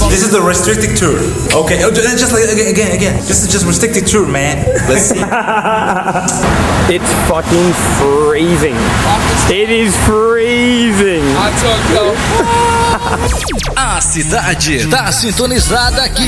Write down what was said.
This is the restricted tour. Okay, just like again. This is just restricted tour, man. Let's see. It's fucking freezing. It is freezing. A cidade tá sintonizada aqui.